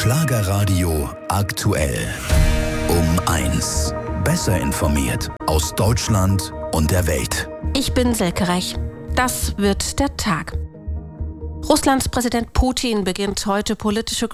Schlagerradio aktuell. Um 1. Besser informiert aus Deutschland und der Welt. Ich bin Silke Rech. Das wird der Tag. Russlands Präsident Putin beginnt heute politische